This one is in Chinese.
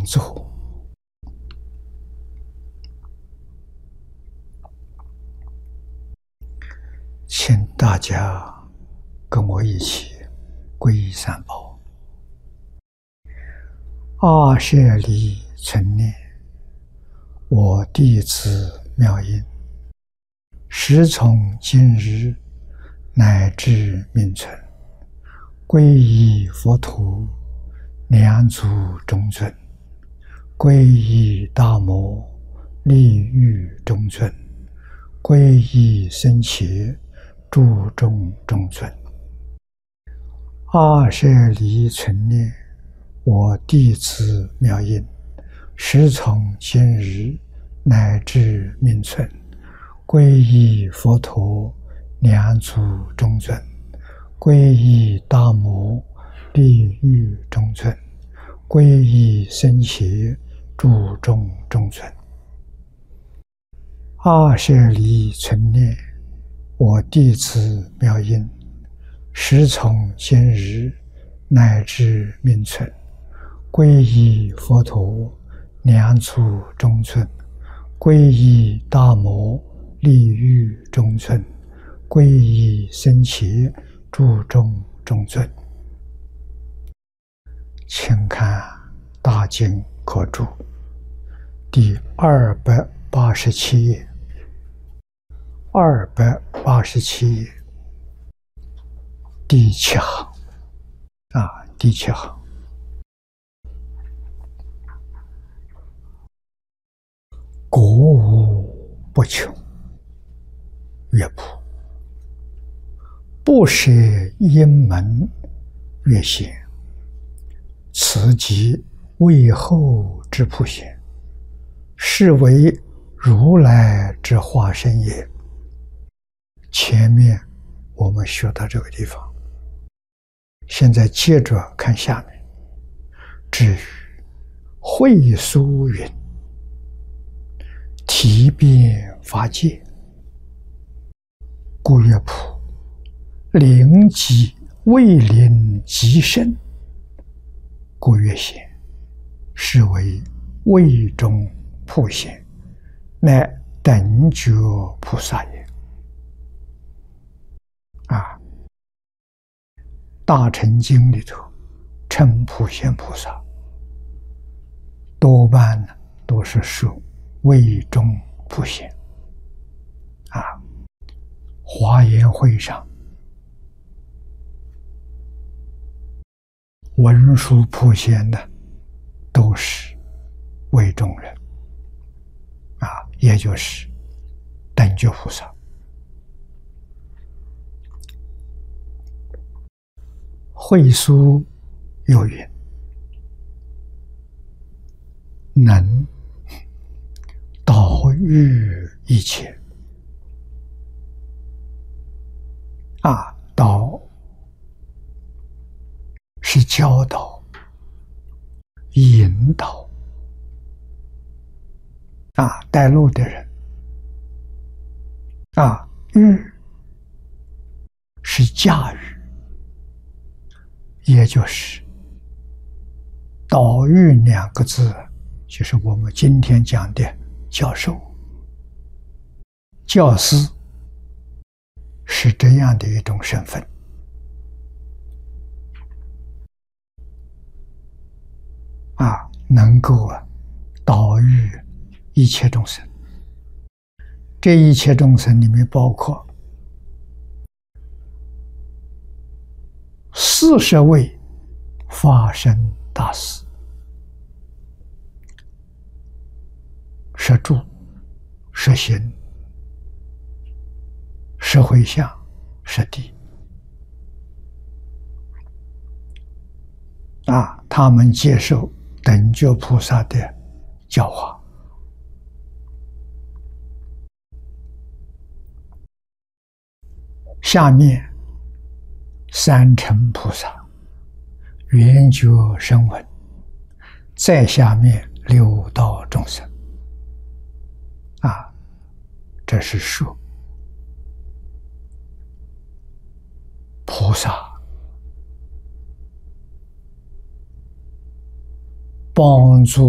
座。请大家跟我一起皈依三宝。阿舍离存念，我弟子妙音，时从今日乃至命存，皈依佛陀，两足中尊；皈依大摩，利欲中尊；皈依僧伽，注重中尊。阿舍离存念，我弟子妙音，时从今日乃至命存，皈依佛陀，两足中尊；皈依大摩，利欲中尊；皈依僧伽，注重中尊。阿舍离存念，我弟子妙音，时从今日乃至命存，皈依佛陀，两足中尊；皈依大摩，利欲中尊；皈依僧伽，注重中尊。请看大经科注第287页，287页第7行第7行。果无不穷，乐谱不舍因门乐显，此即为后之普显，是为如来之化身也。前面我们学到这个地方，现在接着看下面。至于会疏云，体变法界，故乐谱灵极未灵极深，故乐显，是为位中普显，乃等觉菩萨也。大乘经里头称普贤菩萨，多半都是说位中普显。华严会上文殊普贤的都是位中人，也就是等觉菩萨。会疏有云：能导御一切。导是教导、引导，带路的人。御是驾驭，也就是导御两个字，就是我们今天讲的教授、教师，是这样的一种身份。能够导御一切众生。这一切众生里面包括40位法身大士，摄住、摄行、摄回向、摄地。他们接受等觉菩萨的教化。下面三乘菩萨、圆觉声闻，再下面六道众生。这是说菩萨帮助